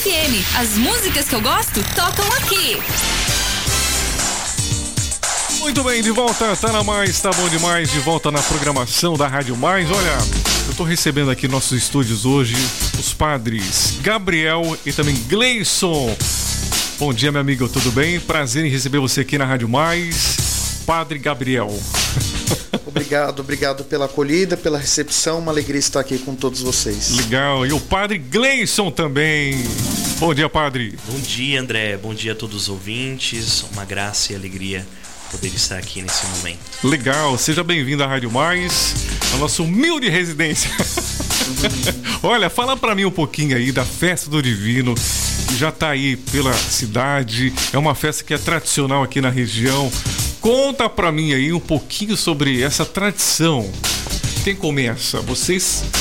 FM. As músicas que eu gosto tocam aqui. Muito bem, de volta, tá na Mais, tá bom demais, de volta na programação da Rádio Mais. Olha, eu tô recebendo aqui nossos estúdios hoje os padres Gabriel e também Gleison. Bom dia, meu amigo, tudo bem? Prazer em receber você aqui na Rádio Mais, Padre Gabriel. Obrigado pela acolhida, pela recepção, uma alegria estar aqui com todos vocês. Legal, e o Padre Gleison também. Bom dia, Padre. Bom dia, André, bom dia a todos os ouvintes, uma graça e alegria poder estar aqui nesse momento. Legal, seja bem-vindo à Rádio Mais, a nossa humilde residência. Olha, fala pra mim um pouquinho aí da Festa do Divino, que já tá aí pela cidade, é uma festa que é tradicional aqui na região. Conta pra mim aí um pouquinho sobre essa tradição. Quem começa? Vocês